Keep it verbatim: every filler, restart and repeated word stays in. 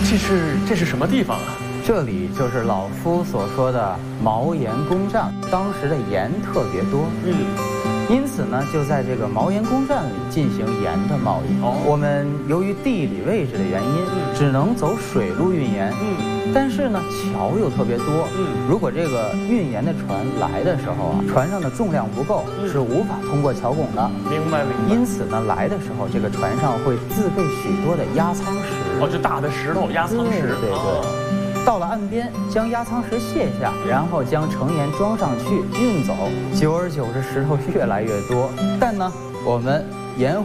这是这是什么地方啊？ 这里就是老夫所说的毛盐公站，当时的盐特别多， 嗯， 因此呢，就在这个毛盐公站里进行盐的贸易。 哦， 我们由于地理位置的原因， 嗯， 只能走水路运盐。 嗯。 但是呢，桥又特别多。 嗯， 如果这个运盐的船来的时候啊，船上的重量不够， 嗯、是无法通过桥拱的。 明白明白。 因此呢，来的时候，这个船上会自备许多的压舱石。 哦，就大的石头压舱石。 对对对。哦、到了岸边，将压舱石卸下，然后将盛盐装上去，运走。久而久之，石头越来越多。但呢，我们盐